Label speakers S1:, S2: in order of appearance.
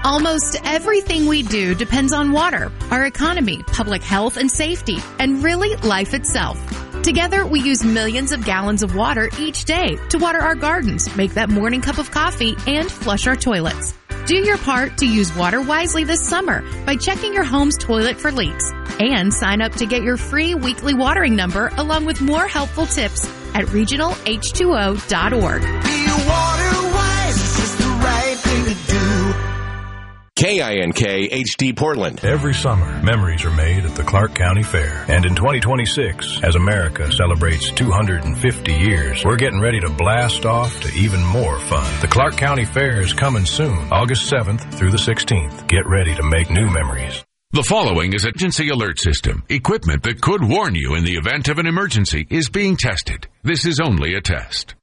S1: Almost everything we do depends on water, our economy, public health and safety, and really life itself. Together, we use millions of gallons of water each day to water our gardens, make that morning cup of coffee, and flush our toilets. Do your part to use water wisely this summer by checking your home's toilet for leaks. And sign up to get your free weekly watering number along with more helpful tips at regionalh2o.org.
S2: Be water wise, it's just the right thing to do.
S3: KINK HD Portland.
S4: Every summer, memories are made at the Clark County Fair. And in 2026, as America celebrates 250 years, we're getting ready to blast off to even more fun. The Clark County Fair is coming soon, August 7th through the 16th. Get ready to make new memories.
S5: The following is an emergency alert system. Equipment that could warn you in the event of an emergency is being tested. This is only a test.